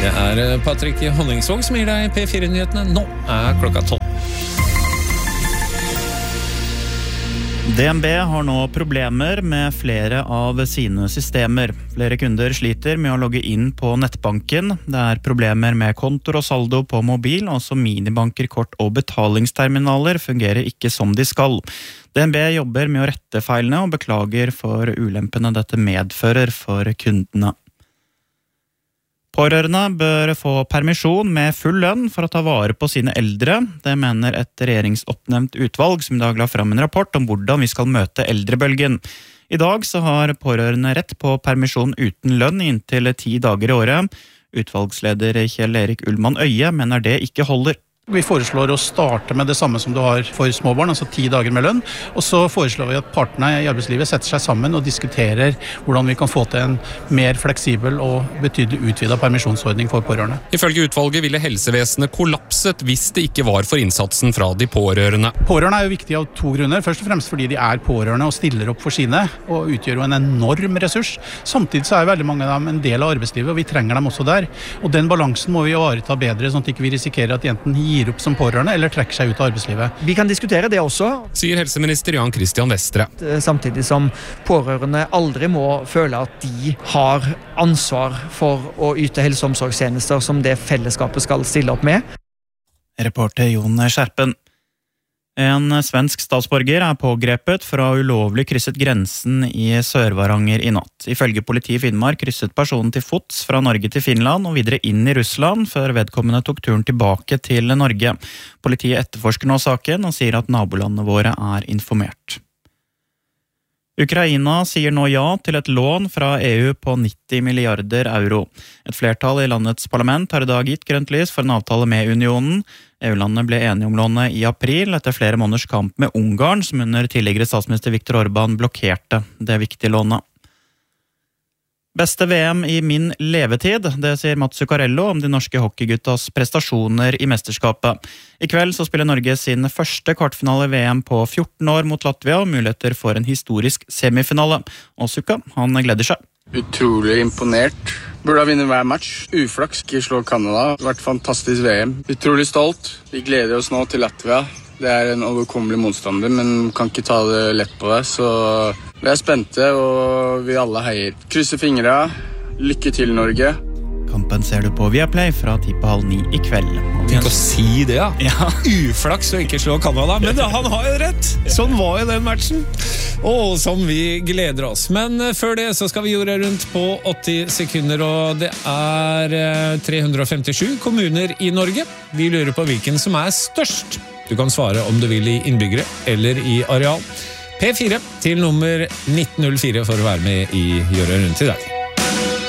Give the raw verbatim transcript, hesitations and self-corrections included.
Det er Patrick Honningsvåg som gir deg P fire-nyhetene. Nå er klokka tolv. D N B har nå problemer med flere av sine systemer. Flere kunder sliter med å logge inn på nettbanken. Det er problemer med kontor og saldo på mobil, også minibanker, kort og betalingsterminaler fungerer ikke som de skal. D N B jobber med å rette feilene og beklager for ulempene dette medfører for kundene. Pårørende bør få permisjon med full lønn for å ta vare på sine eldre. Det mener et regjeringsoppnevnt utvalg som i dag la fram en rapport om hvordan vi skal møte eldrebølgen. I dag så har pårørende rett på permisjon uten lønn inntil ti dager i året. Utvalgsleder Kjell Erik Ullmann Øye mener det ikke holder. Vi foreslår å starte med det samme som du har for småbarn, altså ti dager med lønn. Og så foreslår vi at partene i arbeidslivet setter seg sammen og diskuterer hvordan vi kan få til en mer fleksibel og betydelig utvidet permisjonsordning for pårørende. Ifølge utvalget ville helsevesenet kollapset hvis det ikke var for innsatsen fra de pårørende. Pårørende er jo viktig av to grunner. Først og fremst fordi de er pårørende og stiller opp for sine, og utgjør jo en enorm ressurs. Samtidig så er veldig mange av dem en del av arbeidslivet, og vi trenger dem også der. Og den balansen må vi ivareta bedre, sånn at ikke vi risikerer at de enten gir opp som pårørende eller trekker seg ut av arbeidslivet. Vi kan diskutere det også, sier helseminister Jan Christian Vestre. Samtidig som pårørende aldri må føle at de har ansvar for å yte helse- og omsorgstjenester som det fellesskapet skal stille opp med. Reporter Jon Skjerpen. En svensk statsborger er pågrepet for å ha ulovlig krysset grensen i Sør-Varanger i natt. Ifølge politiet i Finnmark krysset personen til fots fra Norge til Finland og videre inn i Russland før vedkommende tok turen tilbake til Norge. Politiet etterforsker nå saken og sier at nabolandene våre er informert. Ukraina sier nå ja til et lån fra E U på nitti milliarder euro. Et flertall i landets parlament har i dag gitt grønt lys for en avtale med unionen. E U-landene ble enige om lånet i april etter flere måneders kamp med Ungarn, som under tidligere statsminister Viktor Orbán blokkerte det viktige lånet. Beste V M i min levetid, det sier Mats Zuccarello om de norske hockeyguttas prestasjoner i mesterskapet. I kveld så spiller Norge sin første kvartfinale V M på fjorten år mot Latvia og muligheter for en historisk semifinale. Og Zucca, han gleder seg. Utrolig imponert. Burde ha vunnet hver match. Uflaks ikke slå Canada. Det har vært fantastisk V M. Utrolig stolt. Vi gleder oss nå til Latvia. Det er en overkommelig motstander, men kan ikke ta det lett på det. Så vi er spente, og vi alle heier. Krysser fingre. Lykke til, Norge. Kampen ser du på Viaplay fra ti på halv ni i kveld. Tenk å si det, ja. Ja. Uflaks å ikke slå Canada, men han har jo rett. Sånn var jo den matchen. Og som vi gleder oss. Men før det så skal vi gjøre rundt på åtti sekunder, og det er tre hundre og femtisju kommuner i Norge. Vi lurer på hvilken som er størst. Du kan svare om du vil i innbyggere eller i areal. P fire til nummer nitten null fire for å være med i Gjøre rundt i dag.